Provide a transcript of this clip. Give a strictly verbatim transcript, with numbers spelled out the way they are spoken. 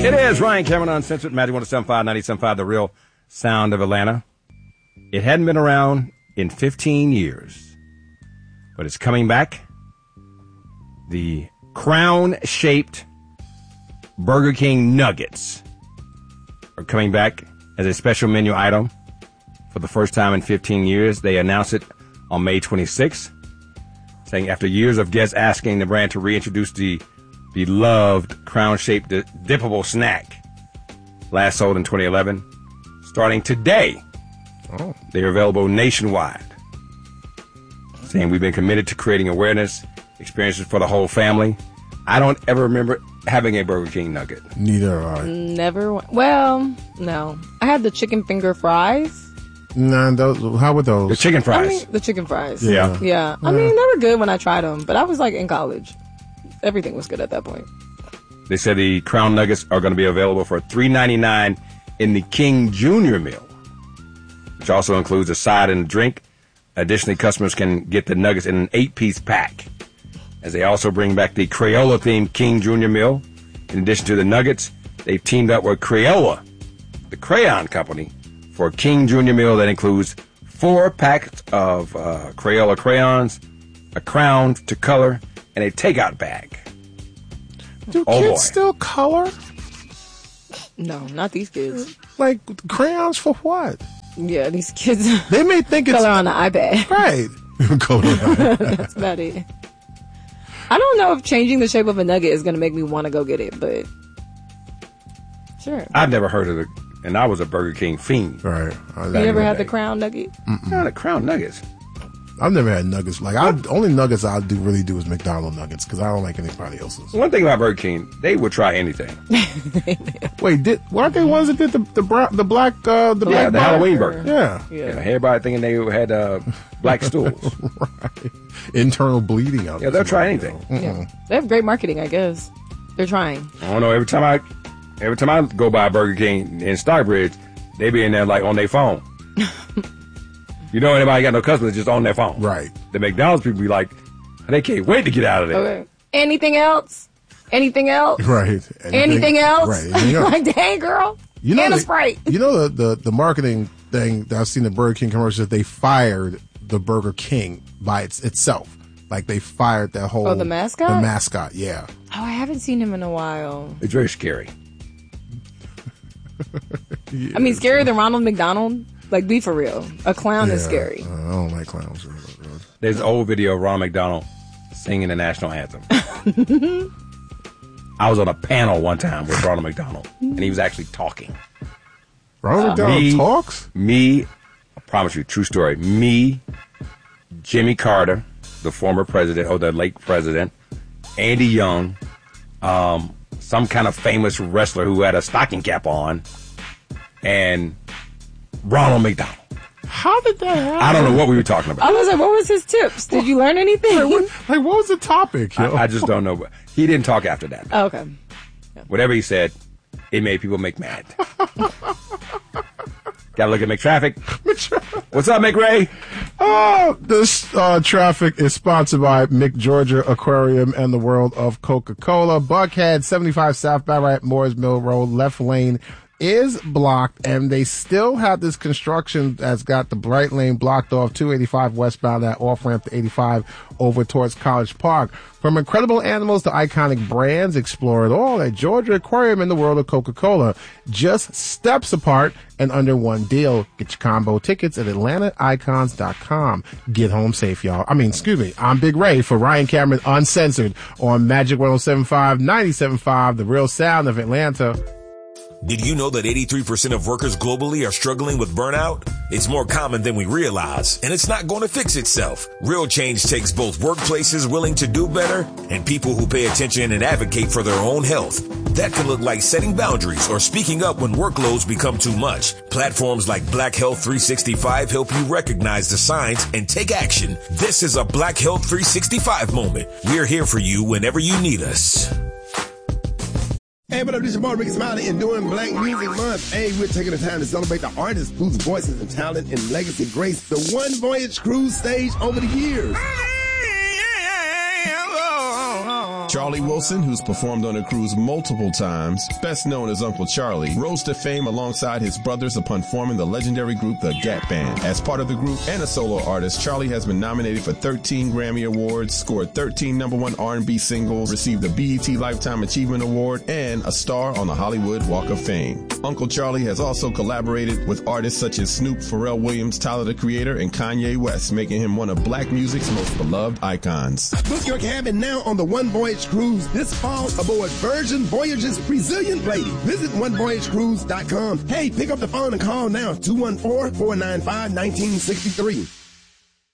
It is Ryan Cameron Uncensored, Magic one oh seven point five, ninety-seven point five, the real sound of Atlanta. It hadn't been around in fifteen years, but it's coming back. The crown-shaped Burger King nuggets are coming back as a special menu item for the first time in fifteen years. They announced it on May twenty-sixth, saying after years of guests asking the brand to reintroduce the beloved crown-shaped di- dippable snack, last sold in twenty eleven, starting today, oh. they are available nationwide. Saying we've been committed to creating awareness, experiences for the whole family. I don't ever remember having a Burger King nugget. Neither I. Never. Well, no. I had the chicken finger fries. Nah, those, how were those? The chicken fries. I mean, the chicken fries. Yeah. yeah. Yeah. I mean, they were good when I tried them, but I was like in college. Everything was good at that point. They said the Crown Nuggets are going to be available for three ninety-nine in the King Junior meal, which also includes a side and a drink. Additionally, customers can get the nuggets in an eight-piece pack, as they also bring back the Crayola-themed King Junior meal. In addition to the nuggets, they've teamed up with Crayola, the crayon company, for a King Junior meal that includes four packs of uh, Crayola crayons, a crown to color, and a takeout bag. Do oh kids boy. still color? No, not these kids. Like crayons for what? Yeah, these kids. They may think it's color on the iPad. Right. Color on the iPad. That's about it. I don't know if changing the shape of a nugget is going to make me want to go get it, but sure. I've never heard of it, and I was a Burger King fiend. Right. You ever had the Crown Nugget? Yeah, the Crown Nuggets. I've never had nuggets. Like, I only nuggets I do really do is McDonald's nuggets because I don't like anybody else's. One thing about Burger King, they would try anything. Wait, did weren't they ones that did the the, brown, the black uh, the yeah, black the burger? Halloween burger? Yeah, yeah. yeah. Everybody thinking they had uh, black stools. Right. Internal bleeding out. Yeah, they'll try anything. Yeah. They have great marketing, I guess. They're trying. I don't know. Every time I, every time I go by Burger King in Stockbridge, they be in there like on their phone. You know, anybody got no customers just on their phone. Right. The McDonald's people be like, they can't wait to get out of there. Okay. Anything else? Anything else? Right. Anything, Anything else? Right. Anything else? Like, dang, girl. You know and the, a Sprite. You know the, the, the marketing thing that I've seen the Burger King commercials, they fired the Burger King by its, itself. Like, they fired that whole... Oh, the mascot? The mascot, yeah. Oh, I haven't seen him in a while. It's very scary. Yeah, I mean, scarier than Ronald McDonald? Like, be for real. A clown yeah, is scary. Uh, I don't like clowns. There's an old video of Ronald McDonald singing the national anthem. I was on a panel one time with Ronald McDonald, and he was actually talking. Ronald uh, McDonald me, talks? Me, I promise you, true story. Me, Jimmy Carter, the former president, or the late president, Andy Young, um, some kind of famous wrestler who had a stocking cap on, and Ronald McDonald. How did that happen? I don't know what we were talking about. I was like, what was his tips? Did you learn anything? Like, what, like, what was the topic? I, I just don't know. But he didn't talk after that. Oh, okay. Yeah. Whatever he said, it made people make mad. Gotta look at McTraffic. What's up, McRae? Oh, this uh, traffic is sponsored by McGeorgia Aquarium and the World of Coca-Cola. Buckhead, seventy-five South Ballarat, Moores Mill Road, left lane is blocked, and they still have this construction that's got the right lane blocked off, two eighty-five westbound, that off-ramp to eighty-five over towards College Park. From incredible animals to iconic brands, explore it all at Georgia Aquarium in the World of Coca-Cola. Just steps apart and under one deal. Get your combo tickets at atlanta icons dot com. Get home safe, y'all. I mean, excuse me, I'm Big Ray for Ryan Cameron Uncensored on Magic one oh seven point five, ninety-seven point five, the real sound of Atlanta. Did you know that eighty-three percent of workers globally are struggling with burnout? It's more common than we realize, and it's not going to fix itself. Real change takes both workplaces willing to do better and people who pay attention and advocate for their own health. That can look like setting boundaries or speaking up when workloads become too much. Platforms like Black Health three sixty-five help you recognize the signs and take action. This is a Black Health three sixty-five moment. We're here for you whenever you need us. Hey, what up, this is your boy Ricky Smiley, and during Black Music Month, hey, we're taking the time to celebrate the artists whose voices and talent and legacy grace the One Voyage Cruise stage over the years. Charlie Wilson, who's performed on the cruise multiple times, best known as Uncle Charlie, rose to fame alongside his brothers upon forming the legendary group The Gap Band. As part of the group and a solo artist, Charlie has been nominated for thirteen Grammy Awards, scored thirteen number one R and B singles, received a B E T Lifetime Achievement Award, and a star on the Hollywood Walk of Fame. Uncle Charlie has also collaborated with artists such as Snoop, Pharrell Williams, Tyler the Creator, and Kanye West, making him one of black music's most beloved icons. Book your cabin now on the One Voyage Cruise this fall aboard Virgin Voyages Resilient Lady. Visit one voyage cruise dot com. Hey, pick up the phone and call now, two one four, four nine five, one nine six three.